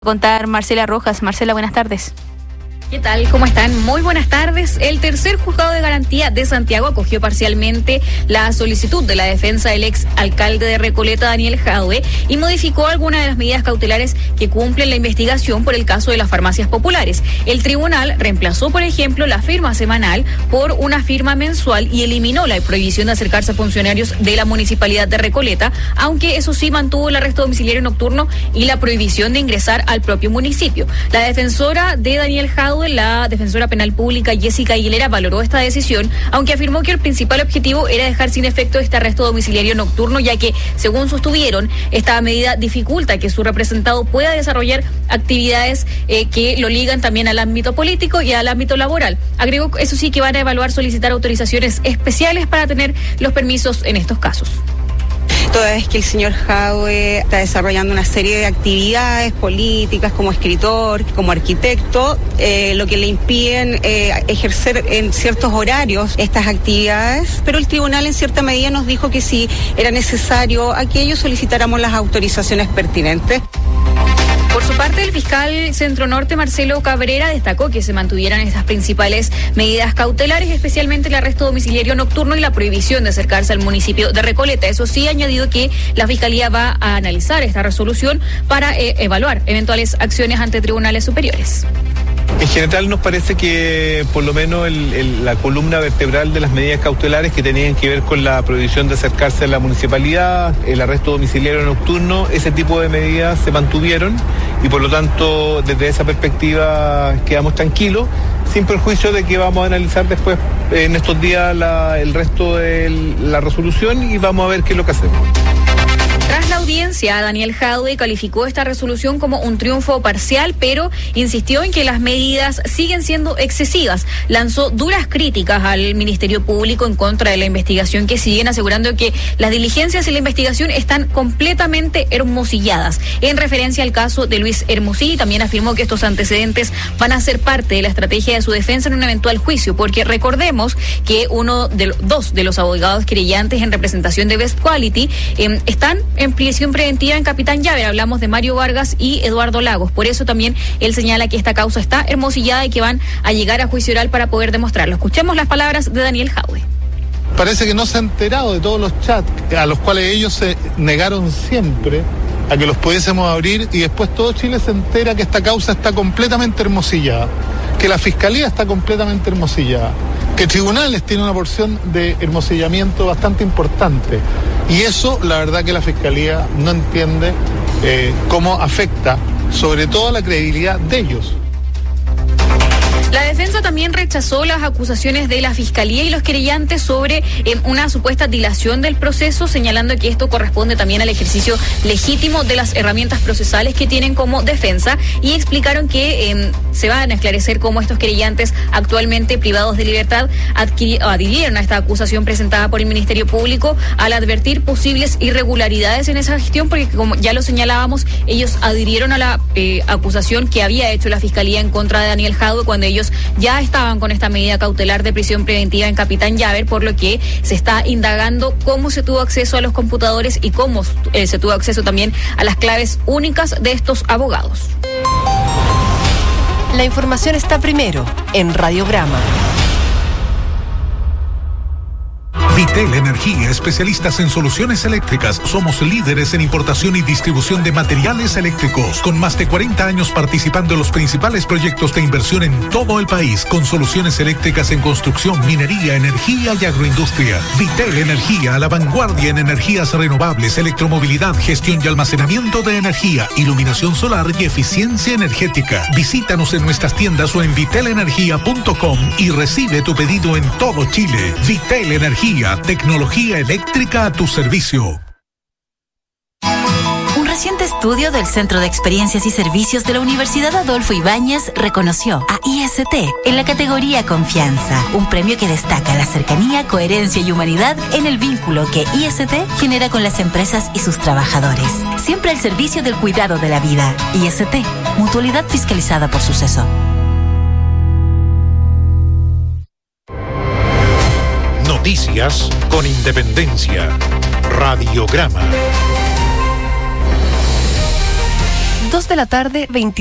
Contar Marcela Rojas. Marcela, buenas tardes. ¿Qué tal? ¿Cómo están? Muy buenas tardes. El tercer juzgado de garantía de Santiago acogió parcialmente la solicitud de la defensa del ex alcalde de Recoleta, Daniel Jadwe, y modificó algunas de las medidas cautelares que cumplen la investigación por el caso de las farmacias populares. El tribunal reemplazó, por ejemplo, la firma semanal por una firma mensual y eliminó la prohibición de acercarse a funcionarios de la municipalidad de Recoleta, aunque eso sí mantuvo el arresto domiciliario nocturno y la prohibición de ingresar al propio municipio. La defensora de Daniel Jadwe, la defensora penal pública Jessica Aguilera, valoró esta decisión, aunque afirmó que el principal objetivo era dejar sin efecto este arresto domiciliario nocturno, ya que, según sostuvieron, esta medida dificulta que su representado pueda desarrollar actividades que lo ligan también al ámbito político y al ámbito laboral. Agregó, eso sí, que van a evaluar solicitar autorizaciones especiales para tener los permisos en estos casos. Toda vez que el señor Jadwe está desarrollando una serie de actividades políticas como escritor, como arquitecto, lo que le impiden ejercer en ciertos horarios estas actividades, pero el tribunal en cierta medida nos dijo que si era necesario a que ellos solicitáramos las autorizaciones pertinentes. Por su parte, el fiscal Centro Norte, Marcelo Cabrera, destacó que se mantuvieran estas principales medidas cautelares, especialmente el arresto domiciliario nocturno y la prohibición de acercarse al municipio de Recoleta. Eso sí, añadido que la Fiscalía va a analizar esta resolución para evaluar eventuales acciones ante tribunales superiores. En general nos parece que por lo menos la columna vertebral de las medidas cautelares que tenían que ver con la prohibición de acercarse a la municipalidad, el arresto domiciliario nocturno, ese tipo de medidas se mantuvieron y por lo tanto desde esa perspectiva quedamos tranquilos, sin perjuicio de que vamos a analizar después en estos días el resto de la resolución y vamos a ver qué es lo que hacemos. Tras la audiencia, Daniel Jadwe calificó esta resolución como un triunfo parcial, pero insistió en que las medidas siguen siendo excesivas. Lanzó duras críticas al Ministerio Público en contra de la investigación que siguen, asegurando que las diligencias y la investigación están completamente hermosilladas. En referencia al caso de Luis Hermosí, también afirmó que estos antecedentes van a ser parte de la estrategia de su defensa en un eventual juicio, porque recordemos que dos de los abogados querellantes en representación de Best Quality están en prisión preventiva en Capitán Llaver. Hablamos de Mario Vargas y Eduardo Lagos. Por eso también él señala que esta causa está hermosillada y que van a llegar a juicio oral para poder demostrarlo. Escuchemos las palabras de Daniel Jadwe. Parece que no se ha enterado de todos los chats a los cuales ellos se negaron siempre a que los pudiésemos abrir, y después todo Chile se entera que esta causa está completamente hermosillada, que la Fiscalía está completamente hermosillada, que tribunales tiene una porción de hermosillamiento bastante importante. Y eso, la verdad que la Fiscalía no entiende cómo afecta sobre todo la credibilidad de ellos. La defensa también rechazó las acusaciones de la Fiscalía y los querellantes sobre una supuesta dilación del proceso, señalando que esto corresponde también al ejercicio legítimo de las herramientas procesales que tienen como defensa, y explicaron que se van a esclarecer cómo estos querellantes actualmente privados de libertad adhirieron a esta acusación presentada por el Ministerio Público al advertir posibles irregularidades en esa gestión, porque como ya lo señalábamos, ellos adhirieron a la acusación que había hecho la Fiscalía en contra de Daniel Jadwe cuando ellos ya estaban con esta medida cautelar de prisión preventiva en Capitán Llaver, por lo que se está indagando cómo se tuvo acceso a los computadores y cómo se tuvo acceso también a las claves únicas de estos abogados. La información está primero en Radiograma. Vitel Energía, especialistas en soluciones eléctricas. Somos líderes en importación y distribución de materiales eléctricos, con más de 40 años participando en los principales proyectos de inversión en todo el país, con soluciones eléctricas en construcción, minería, energía y agroindustria. Vitel Energía, a la vanguardia en energías renovables, electromovilidad, gestión y almacenamiento de energía, iluminación solar y eficiencia energética. Visítanos en nuestras tiendas o en vitelenergia.com y recibe tu pedido en todo Chile. Vitel Energía, tecnología eléctrica a tu servicio. Un reciente estudio del Centro de Experiencias y Servicios de la Universidad Adolfo Ibáñez reconoció a IST en la categoría Confianza, un premio que destaca la cercanía, coherencia y humanidad en el vínculo que IST genera con las empresas y sus trabajadores. Siempre al servicio del cuidado de la vida. IST, mutualidad fiscalizada por Suceso. Noticias con independencia. Radiograma. 2 de la tarde, 20